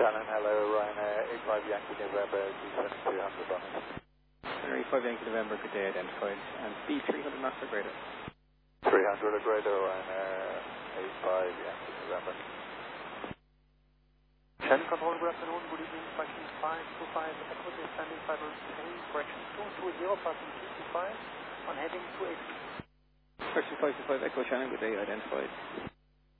Shannon, hello, Ryanair 85 Yankee November, D7300 on it. Ryanair 85 Yankee November, good day identified, and speed 300 knots or greater. 300 or greater, Ryanair 85 Yankee November. Shannon Control, good afternoon, good evening, Viking 525, Echo standing 510, correction 220, passing 55, on heading to 8. Correction 525 Echo Shannon, good day identified.